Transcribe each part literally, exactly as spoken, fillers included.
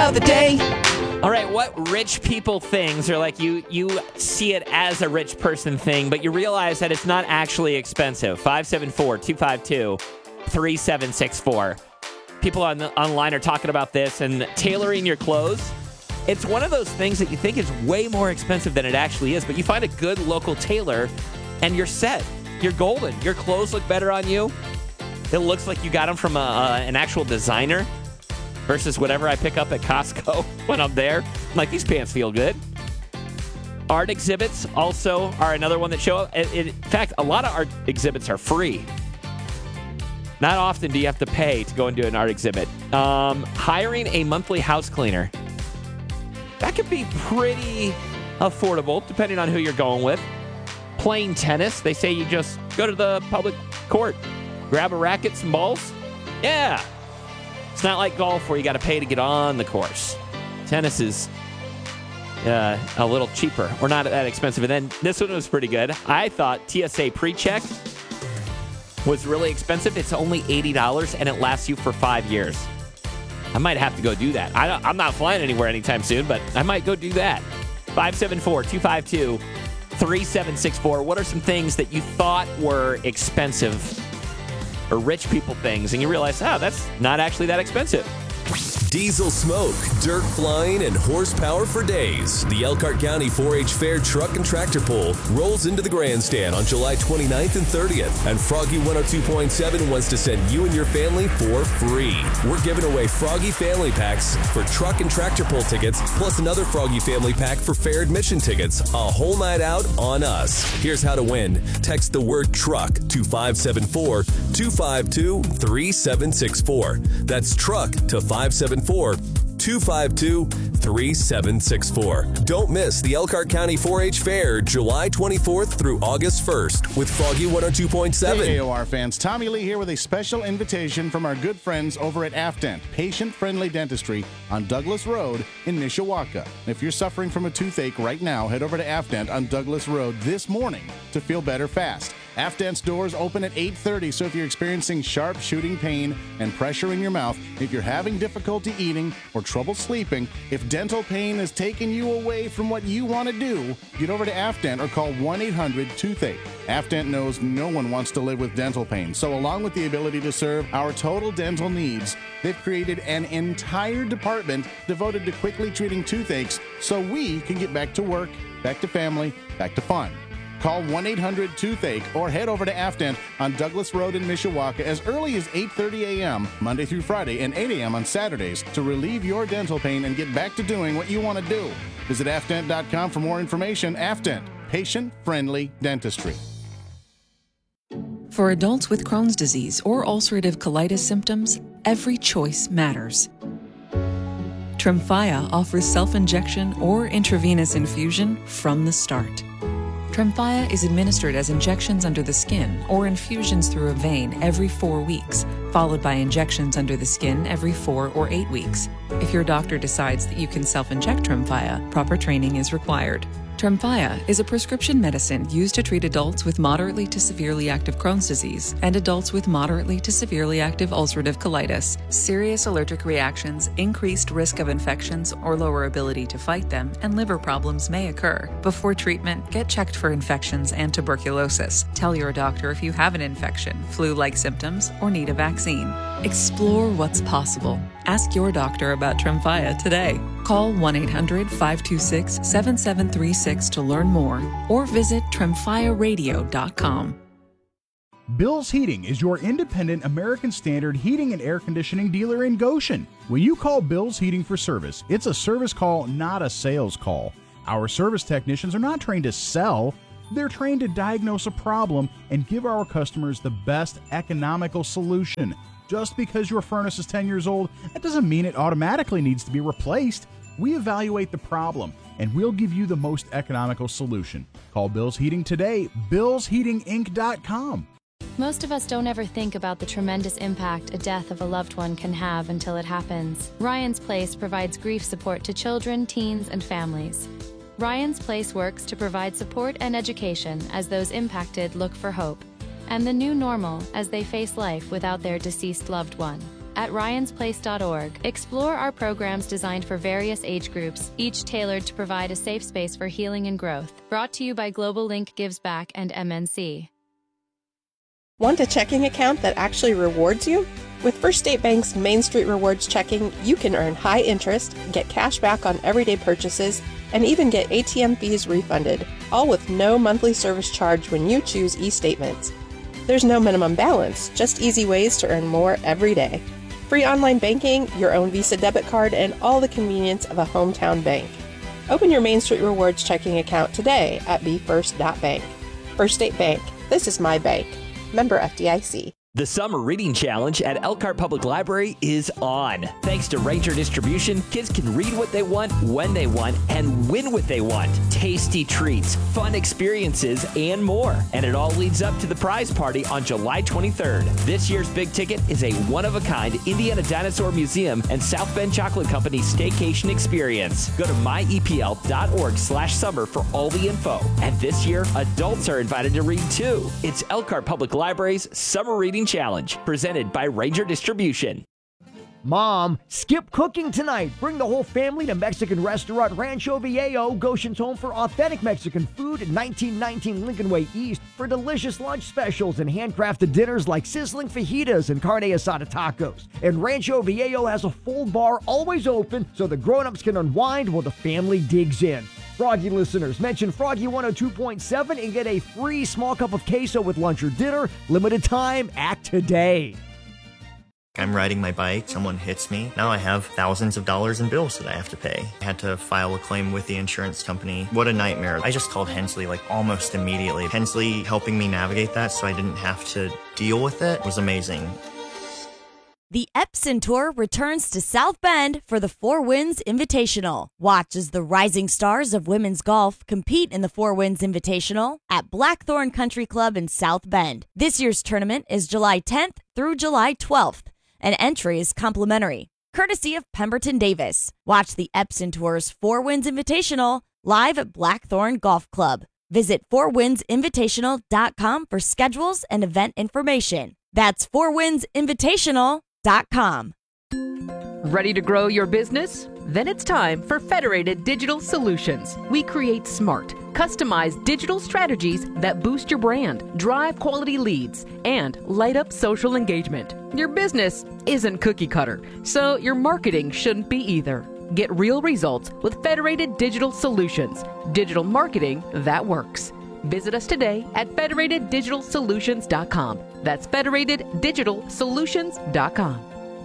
of the day. All right, what rich people things are like you you see it as a rich person thing, but you realize that it's not actually expensive. five seven four, two five two, three seven six four. People on the, online are talking about this and tailoring your clothes. It's one of those things that you think is way more expensive than it actually is, but you find a good local tailor and you're set. You're golden. Your clothes look better on you. It looks like you got them from a, uh, an actual designer. Versus whatever I pick up at Costco when I'm there. I'm like, these pants feel good. Art exhibits also are another one that show up. In fact, a lot of art exhibits are free. Not often do you have to pay to go and do an art exhibit. Um, hiring a monthly house cleaner. That could be pretty affordable, depending on who you're going with. Playing tennis. They say you just go to the public court, grab a racket, some balls. Yeah. It's not like golf where you got to pay to get on the course. Tennis is uh, a little cheaper or not that expensive. And then this one was pretty good. I thought T S A PreCheck was really expensive. It's only eighty dollars and it lasts you for five years. I might have to go do that. I don't, I'm not flying anywhere anytime soon, but I might go do that. five seven four, two five two, three seven six four. What are some things that you thought were expensive or rich people things, and you realize, oh, that's not actually that expensive? Diesel smoke, dirt flying, and horsepower for days. The Elkhart County four H Fair Truck and Tractor Pull rolls into the grandstand on July twenty-ninth and thirtieth, and Froggy one oh two point seven wants to send you and your family for free. We're giving away Froggy Family Packs for Truck and Tractor Pull tickets, plus another Froggy Family Pack for fair admission tickets. A whole night out on us. Here's how to win. Text the word truck to five seven four, two five two, three seven six four. That's truck to five seven four, two five two, three seven six four. Don't miss the Elkhart County four H Fair July twenty-fourth through August first with Froggy one oh two point seven. Hey, A O R fans, Tommy Lee here with a special invitation from our good friends over at Afdent, patient-friendly dentistry on Douglas Road in Mishawaka. If you're suffering from a toothache right now, head over to Afdent on Douglas Road this morning to feel better fast. Afdent's doors open at eight thirty, so if you're experiencing sharp shooting pain and pressure in your mouth, if you're having difficulty eating or trouble sleeping, if dental pain is taking you away from what you want to do, get over to Afdent or call one eight hundred toothache. Afdent knows no one wants to live with dental pain, so along with the ability to serve our total dental needs, they've created an entire department devoted to quickly treating toothaches so we can get back to work, back to family, back to fun. Call one eight hundred toothache or head over to Afdent on Douglas Road in Mishawaka as early as eight thirty a.m. Monday through Friday and eight a.m. on Saturdays to relieve your dental pain and get back to doing what you want to do. Visit afdent dot com for more information. Afdent, patient-friendly dentistry. For adults with Crohn's disease or ulcerative colitis symptoms, every choice matters. Tremfya offers self-injection or intravenous infusion from the start. Tremfya is administered as injections under the skin or infusions through a vein every four weeks, followed by injections under the skin every four or eight weeks. If your doctor decides that you can self-inject Tremfya, proper training is required. Tremfya is a prescription medicine used to treat adults with moderately to severely active Crohn's disease and adults with moderately to severely active ulcerative colitis. Serious allergic reactions, increased risk of infections or lower ability to fight them, and liver problems may occur. Before treatment, get checked for infections and tuberculosis. Tell your doctor if you have an infection, flu-like symptoms, or need a vaccine. Explore what's possible. Ask your doctor about Tremfya today. Call one eight hundred, five two six, seven seven three six to learn more or visit tremfya radio dot com. Bill's Heating is your independent American Standard heating and air conditioning dealer in Goshen. When you call Bill's Heating for service, it's a service call, not a sales call. Our service technicians are not trained to sell. They're trained to diagnose a problem and give our customers the best economical solution. Just because your furnace is ten years old, that doesn't mean it automatically needs to be replaced. We evaluate the problem, and we'll give you the most economical solution. Call Bill's Heating today, bills heating inc dot com. Most of us don't ever think about the tremendous impact a death of a loved one can have until it happens. Ryan's Place provides grief support to children, teens, and families. Ryan's Place works to provide support and education as those impacted look for hope and the new normal as they face life without their deceased loved one. at ryans place dot org. Explore our programs designed for various age groups, each tailored to provide a safe space for healing and growth. Brought to you by Global Link Gives Back and M N C. Want a checking account that actually rewards you? With First State Bank's Main Street Rewards checking, you can earn high interest, get cash back on everyday purchases, and even get A T M fees refunded, all with no monthly service charge when you choose e-statements. There's no minimum balance, just easy ways to earn more every day. Free online banking, your own Visa debit card, and all the convenience of a hometown bank. Open your Main Street Rewards checking account today at be first dot bank. First State Bank, this is my bank. Member F D I C. The Summer Reading Challenge at Elkhart Public Library is on. Thanks to Ranger Distribution, kids can read what they want, when they want, and win what they want. Tasty treats, fun experiences, and more. And it all leads up to the prize party on July twenty-third. This year's big ticket is a one-of-a-kind Indiana Dinosaur Museum and South Bend Chocolate Company staycation experience. Go to my e p l dot org slash summer for all the info. And this year, adults are invited to read too. It's Elkhart Public Library's Summer Reading Challenge, presented by Ranger Distribution. Mom, skip cooking tonight. Bring the whole family to Mexican restaurant Rancho Viejo, Goshen's home for authentic Mexican food at nineteen nineteen Lincoln Way East for delicious lunch specials and handcrafted dinners like sizzling fajitas and carne asada tacos. And Rancho Viejo has a full bar always open so the grown-ups can unwind while the family digs in. Froggy listeners, mention Froggy one oh two point seven and get a free small cup of queso with lunch or dinner. Limited time, act today. I'm riding my bike, someone hits me. Now I have thousands of dollars in bills that I have to pay. I had to file a claim with the insurance company. What a nightmare. I just called Hensley like almost immediately. Hensley helping me navigate that so I didn't have to deal with it was amazing. The Epson Tour returns to South Bend for the Four Winds Invitational. Watch as the rising stars of women's golf compete in the Four Winds Invitational at Blackthorn Country Club in South Bend. This year's tournament is July tenth through July twelfth, and entry is complimentary, courtesy of Pemberton Davis. Watch the Epson Tour's Four Winds Invitational live at Blackthorn Golf Club. Visit four winds invitational dot com for schedules and event information. That's four winds invitational dot com. Ready to grow your business? Then it's time for Federated Digital Solutions. We create smart, customized digital strategies that boost your brand, drive quality leads, and light up social engagement. Your business isn't cookie cutter, so your marketing shouldn't be either. Get real results with Federated Digital Solutions. Digital marketing that works. Visit us today at federated digital solutions dot com. That's federated digital solutions dot com.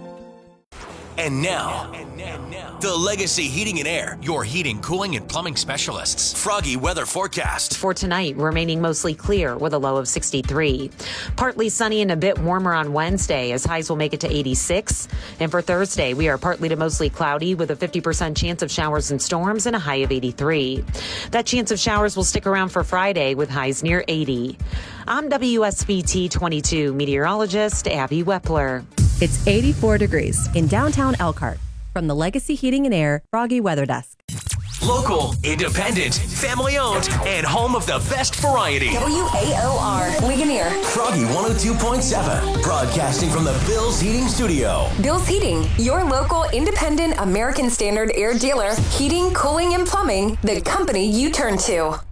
And now, the Legacy Heating and Air, your heating, cooling, and plumbing specialists. Froggy weather forecast. For tonight, remaining mostly clear with a low of sixty-three. Partly sunny and a bit warmer on Wednesday as highs will make it to eighty-six. And for Thursday, we are partly to mostly cloudy with a fifty percent chance of showers and storms and a high of eighty-three. That chance of showers will stick around for Friday with highs near eighty. I'm W S B T twenty-two meteorologist Abby Wepler. It's eighty-four degrees in downtown Elkhart. From the Legacy Heating and Air Froggy Weather Desk. Local, independent, family-owned, and home of the best variety. W A O R, Ligonier. Froggy one oh two point seven, broadcasting from the Bill's Heating Studio. Bill's Heating, your local independent American Standard air dealer. Heating, cooling, and plumbing, the company you turn to.